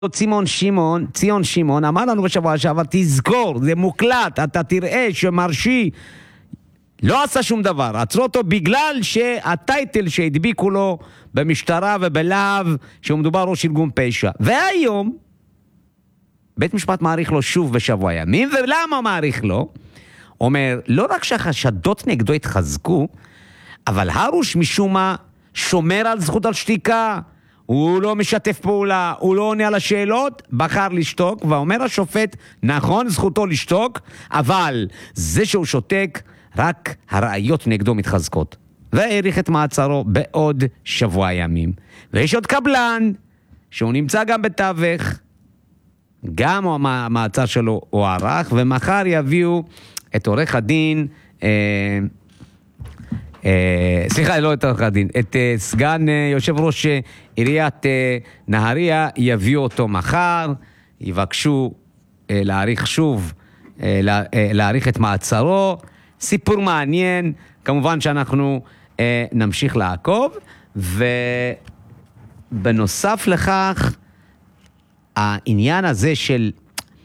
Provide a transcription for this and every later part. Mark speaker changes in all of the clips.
Speaker 1: ציון שמעון אמר לנו בשבוע שעבר, תזכור, זה מוקלט, אתה תראה שמרשי לא עשה שום דבר, עצרו אותו בגלל שהטייטל שהדביקו לו במשטרה ובלהב שהוא מדובר ראש ארגון פשע. והיום בית משפט מעריך לו שוב בשבוע ימים. ולמה מעריך לו? אומר, לא רק שהחשדות נגדו התחזקו, אבל הרוש משום מה שומר על זכות על שתיקה, הוא לא משתף פעולה, הוא לא עונה על השאלות, בחר לשתוק. ואומר השופט, נכון, זכותו לשתוק, אבל זה שהוא שותק, רק הראיות נגדו מתחזקות. והאריך את מעצרו בעוד שבוע ימים. ויש עוד קבלן שהוא נמצא גם בתווך, גם המעצר שלו הוארך, ומחר יביאו את עורך הדין, סליחה, לא את עורך הדין, את סגן יושב ראש עיריית נהריה, יביאו אותו מחר, יבקשו להאריך שוב, להאריך את מעצרו. סיפור מעניין, כמובן שאנחנו נמשיך לעקוב. ובנוסף לכך, העניין הזה של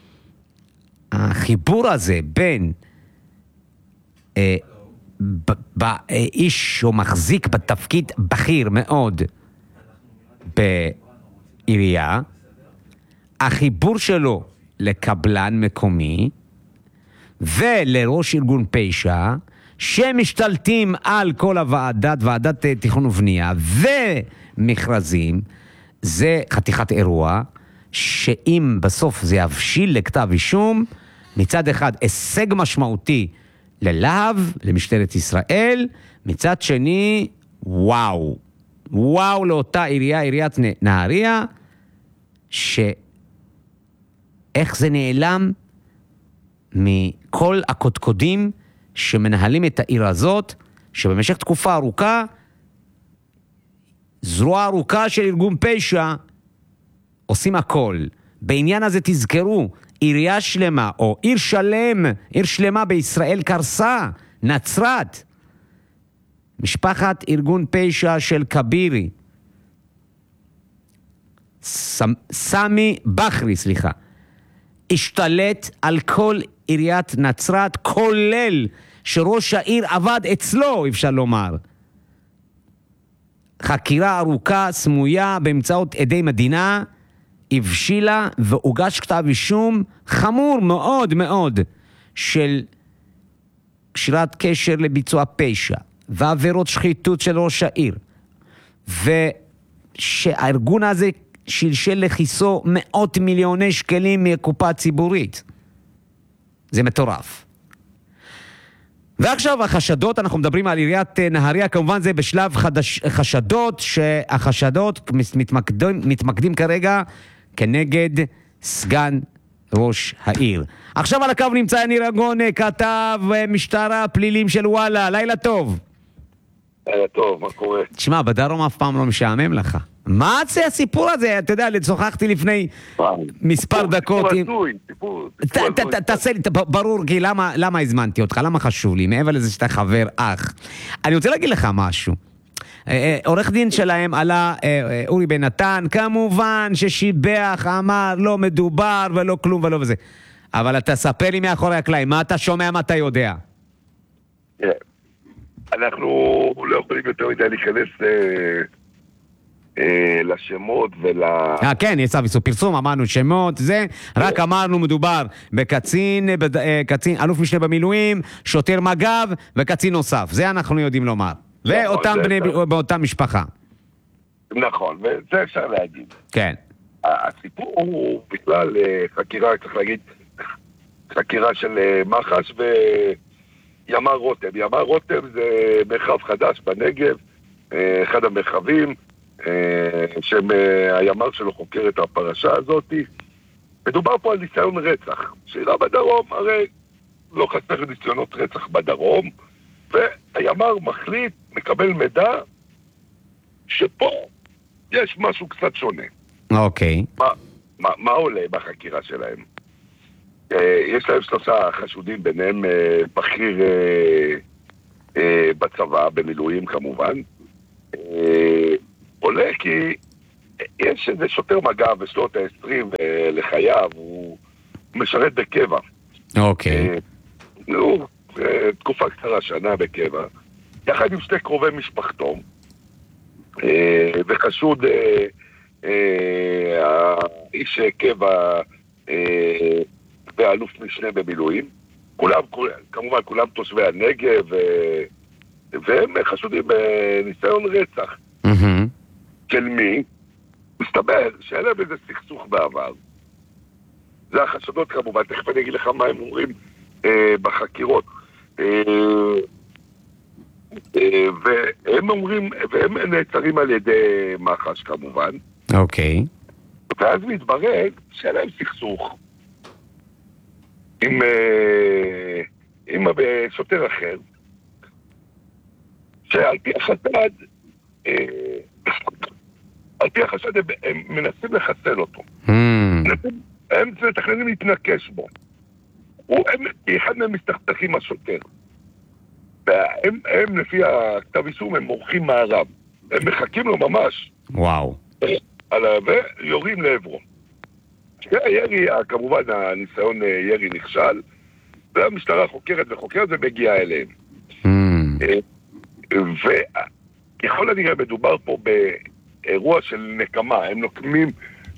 Speaker 1: החיבור הזה בין איש שהוא מחזיק בתפקיד בכיר מאוד בעירייה, החיבור שלו לקבלן מקומי ולראש ארגון פשע שמשתלטים על כל ועדת תכנון ובנייה ומכרזים, זה חתיכת אירוע שאם בסוף זה יבשיל לכתב אישום, מצד אחד הישג משמעותי ללהב, למשטרת ישראל, מצד שני וואו לאותה עיריית נהריה, שאיך זה נעלם מכל הקודקודים שמנהלים את העיר הזאת, שבמשך תקופה ארוכה, זרוע ארוכה של ארגון פשע, עושים הכל. בעניין הזה תזכרו, עירייה שלמה, או עיר שלמה בישראל קרסה, נצרת. משפחת ארגון פשע של כבירי, סמי בחרי, השתלט על כל עיריית נצרת, כולל שראש העיר עבד אצלו, אפשר לומר. חקירה ארוכה, סמויה, באמצעות עדי מדינה, הבשילה והוגש כתב אישום חמור מאוד מאוד של קשירת קשר לביצוע פשע ועבירות שחיתות של ראש העיר, ושהארגון הזה שלשל לכיסו מאות מיליוני שקלים מהקופה הציבורית. זה מטורף. ועכשיו החשדות, אנחנו מדברים על עיריית נהריה, כמובן זה בשלב חשדות, שהחשדות מתמקדים כרגע כנגד סגן ראש העיר. עכשיו על הקו נמצא יניר אגון, כתב משטרה פלילים של וואלה. לילה טוב.
Speaker 2: לילה טוב, מה קורה?
Speaker 1: תשמע, בדרום אף פעם לא משעמם לך. מה זה הסיפור הזה? אתה יודע, שוחחתי לפני מספר דקות. תעשה לי, ברור, כי למה הזמנתי אותך? למה חשוב לי? מעבר לזה שאתה חבר אח. אני רוצה להגיד לך משהו. עורך דין שלהם עלה, אורי בן נתן, כמובן ששיבח, אמר, לא מדובר ולא כלום ולא וזה. אבל אתה ספר לי מאחורי הקלעים, מה אתה שומע, מה אתה יודע?
Speaker 2: אנחנו לא יכולים יותר מדי להיכנס לשמות
Speaker 1: כן, יצא ויסו פרסום, אמרנו שמות, זה, רק אמרנו מדובר בקצין, אלוף משנה במילואים, שוטר מג"ב וקצין נוסף, זה אנחנו יודעים לומר. ואותם בני באותה משפחה.
Speaker 2: נכון, וזה אפשר להגיד.
Speaker 1: כן.
Speaker 2: הסיפור הוא בכלל חקירה, צריך להגיד, חקירה של מח"ש וימ"ר רותם. ימ"ר רותם זה מרחב חדש בנגב, אחד המרחבים, שהימ"ר שלו חוקר את הפרשה הזאת. מדובר פה על ניסיון רצח. שאלה בדרום, הרי לא חסר ניסיונות רצח בדרום, והימ"ר מחליט, מקבל מידע, שפה יש משהו קצת שונה.
Speaker 1: אוקיי.
Speaker 2: מה עולה בחקירה שלהם? יש להם 3 חשודים, ביניהם בכיר בצבא, במילואים כמובן. עולה כי יש איזה שוטר מג"ב בשנות ה-20 לחייו, הוא משרת בקבע.
Speaker 1: אוקיי.
Speaker 2: תקופה קצרה, שנה בקבע, יחד עם שתי קרובי משפחתו, וחשוד האיש קבע ואלוף משנה במילואים, כמובן כולם תושבי הנגב, והם חשודים בניסיון רצח. של מי? מסתבר שהיה להם איזה סכסוך בעבר. זה החשדות כמובן, תכף אני אגיד לך מה הם אומרים בחקירות. והם אומרים, והם נעצרים על ידי מח"ש כמובן.
Speaker 1: אוקיי.
Speaker 2: ואז מתברר שהיה להם סכסוך עם שוטר אחר, שעל פי החשד הם מנסים לחסל אותו. הם מתכננים להתנקש בו. אחד מהם מסתכסכים השוטר. והם לפי הכתב אישום הם מורחים מערב. הם מחכים לו ממש.
Speaker 1: וואו.
Speaker 2: ויורים לעברו. הירי, כמובן הניסיון ירי נכשל, והמשטרה חוקרת וחוקרת ומגיעה אליהם. ויכול הנראה מדובר פה באירוע של נקמה. הם נוקמים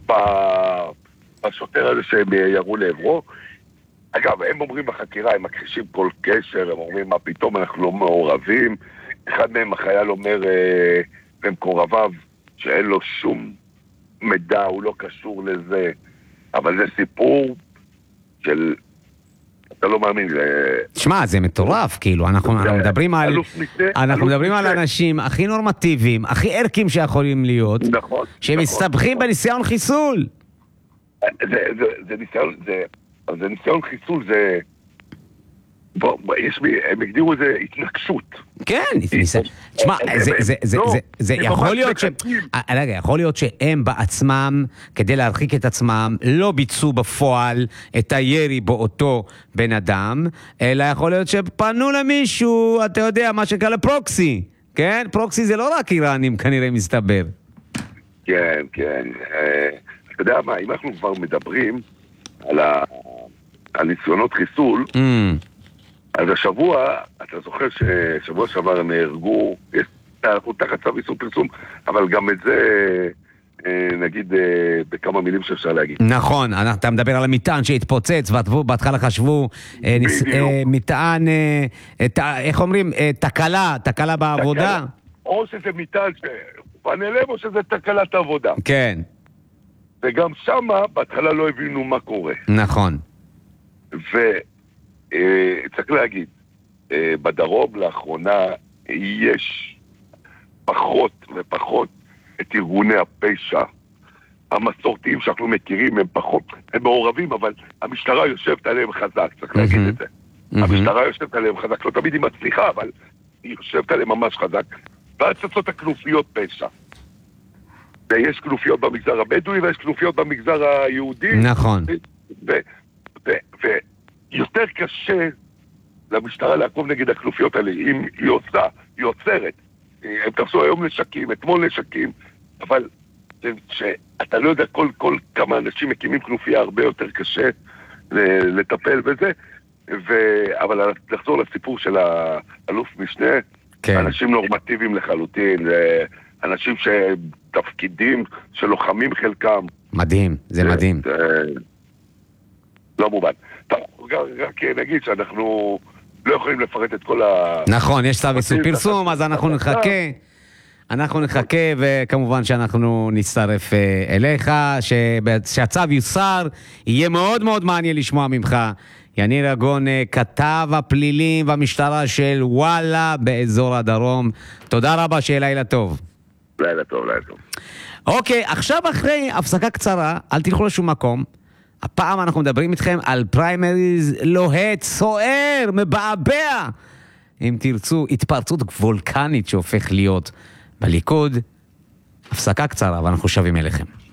Speaker 2: בשוטר הזה שהם ירו לעברו. אגב, הם אומרים בחקירה, הם מכחישים כל קשר, הם אומרים מה פתאום אנחנו לא מעורבים. אחד מהם החייל אומר במקורביו שאין לו שום מידע, הוא לא קשור לזה, אבל זה סיפור של... אתה לא מאמין.
Speaker 1: תשמע, זה מטורף, כאילו, אנחנו מדברים על אנשים הכי נורמטיביים, הכי ערכיים שיכולים להיות, שהם מסתבכים בניסיון חיסול. זה ניסיון חיסול, זה... הם הגדירו איזה התנגשות. כן, תשמע, זה יכול להיות יכול להיות שהם בעצמם, כדי להרחיק את עצמם, לא ביצעו בפועל את הירי באותו בן אדם, אלא יכול להיות שפנו למישהו, אתה יודע, מה שקרה לפרוקסי. כן? פרוקסי זה לא רק איראנים, כנראה מסתבר.
Speaker 2: כן, כן. אתה יודע מה, אם אנחנו כבר מדברים על ניסיונות חיסול, אז השבוע, אתה זוכר ששבוע שעבר נהרגו, אנחנו תחת צו איסור פרסום, אבל גם את זה, נגיד, בכמה מילים שאפשר להגיד.
Speaker 1: נכון, אתה מדבר על המטען שהתפוצץ, בהתחלה חשבו, מטען, איך אומרים, תקלה בעבודה?
Speaker 2: או שזה מטען פאנלים, או שזה תקלת עבודה.
Speaker 1: כן.
Speaker 2: וגם שמה, בהתחלה לא הבינו מה קורה.
Speaker 1: נכון.
Speaker 2: צריך להגיד, בדרום לאחרונה יש פחות ופחות את ארגוני הפשע המסורתיים שאנחנו מכירים, הם פחות, הם מעורבים, אבל המשטרה יושבת עליהם חזק, צריך להגיד את זה. המשטרה יושבת עליהם חזק, לא תמיד היא מצליחה, אבל היא יושבת עליהם ממש חזק, ואז צצות הכנופיות פשע. ויש כנופיות במגזר הבדואי ויש כנופיות במגזר היהודי.
Speaker 1: נכון.
Speaker 2: יותר קשה למשטרה לעקוב נגד הכנופיות האלה, אם היא עוצרת. הם תפסו היום נשקים, אתמול נשקים, אבל שאתה לא יודע כל כמה אנשים מקימים כנופיה, הרבה יותר קשה לטפל בזה, אבל לחזור לסיפור של האלוף משנה, כן. אנשים נורמטיביים לחלוטין, אנשים שתפקידים של לוחמים חלקם.
Speaker 1: מדהים, זה מדהים.
Speaker 2: לא מובן. רק נגיד שאנחנו לא יכולים לפרט את כל
Speaker 1: נכון, יש צו איסור פרסום, אז אנחנו נחכה, וכמובן שאנחנו נצטרף אליך, שהצו יוסר, יהיה מאוד מאוד מעניין לשמוע ממך. יניר אגון, כתב הפלילים והמשטרה של וואלה באזור הדרום. תודה רבה, שיהיה לילה טוב.
Speaker 2: לילה טוב, לילה טוב.
Speaker 1: אוקיי, עכשיו אחרי הפסקה קצרה, אל תלכו לשום מקום. הפעם אנחנו מדברים איתכם על פריימריז לוהט, סוער, מבעבע. אם תרצו, התפרצות וולקנית שהופך להיות בליכוד. הפסקה קצרה, ואנחנו שבים אליכם.